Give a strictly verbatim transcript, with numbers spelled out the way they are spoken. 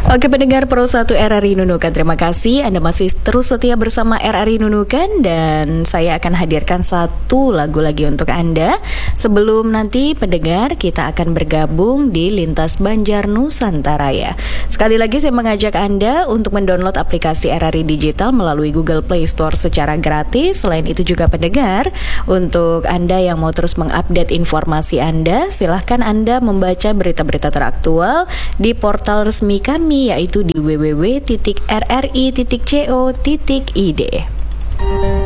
Oke pendengar Pro satu R R I Nunukan, terima kasih Anda masih terus setia bersama R R I Nunukan. Dan saya akan hadirkan satu lagu lagi untuk Anda. Sebelum nanti pendengar kita akan bergabung di Lintas Banjar Nusantara ya. Sekali lagi saya mengajak Anda untuk mendownload aplikasi R R I Digital melalui Google Play Store secara gratis. Selain itu juga pendengar, untuk Anda yang mau terus mengupdate informasi Anda, silahkan Anda membaca berita-berita teraktual di portal resmi kami, yaitu di w w w titik r r i titik co titik i d.